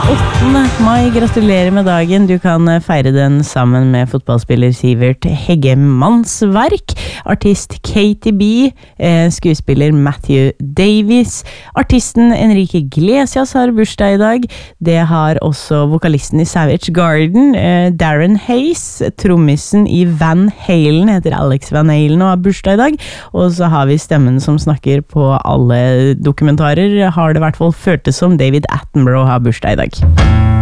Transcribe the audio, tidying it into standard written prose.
8. mai, gratulerer med dagen. Du kan feire den sammen med fotballspiller Sivert Heggemannsverk, artist Katie B, skuespiller Matthew Davies, artisten Enrique Iglesias har bursdag i dag. Det har også vokalisten i Savage Garden, Darren Hayes, trommisen i Van Halen, heter Alex Van Halen og har bursdag i dag. Og så har vi stemmen som snakker på alle dokumentarer, har det i hvert fall føltes som David Attenborough har bursdag i dag.